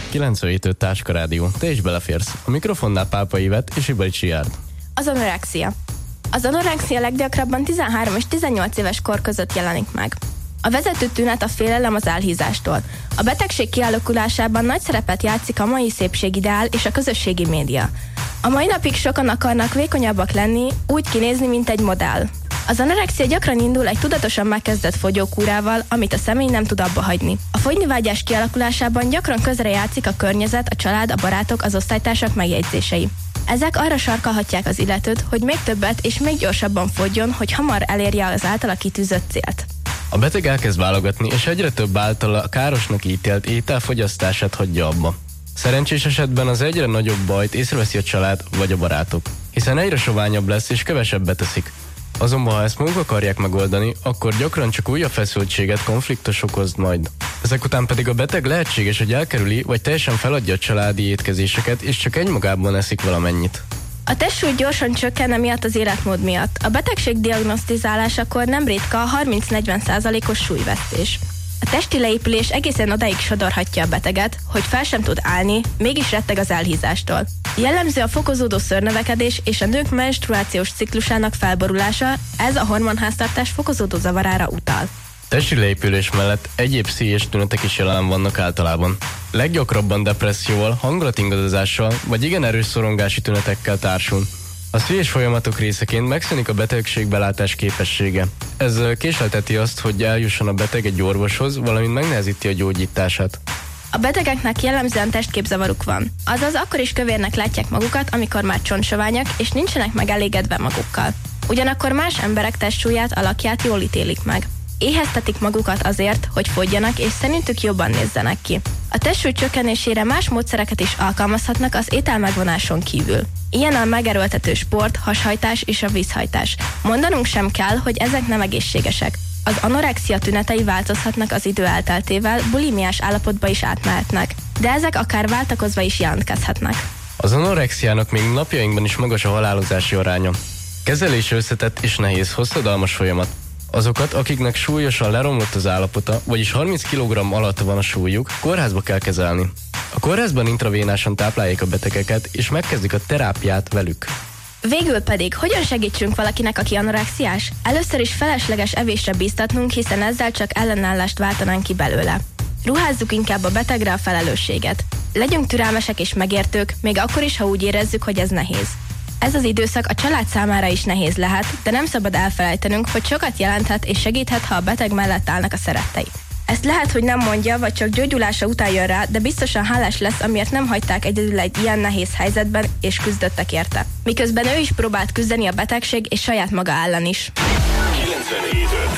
97.5 Táska Rádió. Te is beleférsz. A mikrofonnál Pápa Ivet és Ibaricsi Járd. Az anorexia. Az anorexia leggyakrabban 13 és 18 éves kor között jelenik meg. A vezető tünet a félelem az elhízástól. A betegség kialakulásában nagy szerepet játszik a mai szépségideál és a közösségi média. A mai napig sokan akarnak vékonyabbak lenni, úgy kinézni, mint egy modell. Az anorexia gyakran indul egy tudatosan megkezdett fogyókúrával, amit a személy nem tud abba hagyni. A fogynivágyás kialakulásában gyakran közre játszik a környezet, a család, a barátok, az osztálytársak megjegyzései. Ezek arra sarkalhatják az illetőt, hogy még többet és még gyorsabban fogyjon, hogy hamar elérje az általa kitűzött célt. A beteg elkezd válogatni, és egyre több általa károsnak ítélt étel fogyasztását hagyja abba. Szerencsés esetben az egyre nagyobb bajt észreveszi a család vagy a barátok, hiszen egyre soványabb lesz és kevesebbet teszik. Azonban, ha ezt maguk akarják megoldani, akkor gyakran csak újabb feszültséget, konfliktus okoz majd. Ezek után pedig a beteg lehetséges, hogy elkerüli, vagy teljesen feladja a családi étkezéseket, és csak egymagában eszik valamennyit. A testsúly gyorsan csökken emiatt az életmód miatt. A betegség diagnosztizálásakor nem ritka a 30-40%-os súlyvesztés. A testi leépülés egészen odáig sodorhatja a beteget, hogy fel sem tud állni, mégis retteg az elhízástól. Jellemző a fokozódó szőrnövekedés és a nők menstruációs ciklusának felborulása, ez a hormonháztartás fokozódó zavarára utal. Testi leépülés mellett egyéb pszichés tünetek is jelen vannak általában. Leggyakrabban depresszióval, hangulatingadozással vagy igen erős szorongási tünetekkel társul. A pszichés folyamatok részeként megszűnik a betegségbelátás képessége. Ez késlelteti azt, hogy eljusson a beteg egy orvoshoz, valamint megnehezíti a gyógyítását. A betegeknek jellemzően testképzavaruk van. Azaz akkor is kövérnek látják magukat, amikor már csontsoványak, és nincsenek megelégedve magukkal. Ugyanakkor más emberek testsúlyát, alakját jól ítélik meg. Éheztetik magukat azért, hogy fogyjanak, és szerintük jobban nézzenek ki. A testsúly csökkenésére más módszereket is alkalmazhatnak az ételmegvonáson kívül. Ilyen a megerőltető sport, hashajtás és a vízhajtás. Mondanunk sem kell, hogy ezek nem egészségesek. Az anorexia tünetei változhatnak az idő elteltével, bulimiás állapotba is átmehetnek, de ezek akár váltakozva is jelentkezhetnek. Az anorexiának még napjainkban is magas a halálozási aránya. Kezelés összetett és nehéz, hosszadalmas folyamat. Azokat, akiknek súlyosan leromlott az állapota, vagyis 30 kg alatt van a súlyuk, kórházba kell kezelni. A kórházban intravénásan táplálják a betegeket, és megkezdik a terápiát velük. Végül pedig, hogyan segítsünk valakinek, aki anorexiás? Először is felesleges evésre bíztatnunk, hiszen ezzel csak ellenállást váltanánk ki belőle. Ruházzuk inkább a betegre a felelősséget. Legyünk türelmesek és megértők, még akkor is, ha úgy érezzük, hogy ez nehéz. Ez az időszak a család számára is nehéz lehet, de nem szabad elfelejtenünk, hogy sokat jelenthet és segíthet, ha a beteg mellett állnak a szerettei. Ezt lehet, hogy nem mondja, vagy csak gyógyulása után jön rá, de biztosan hálás lesz, amiért nem hagyták egyedül egy ilyen nehéz helyzetben, és küzdöttek érte. Miközben ő is próbált küzdeni a betegség és saját maga ellen is. 97.5